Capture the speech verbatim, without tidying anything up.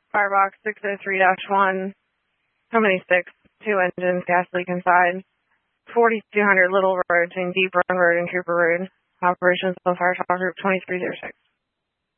Firebox six oh three dash one, Company six, two engines, gas leak inside. forty-two hundred Little Road between Deep Run Road and Cooper Road. Operations on Fire Talk Group twenty-three oh six.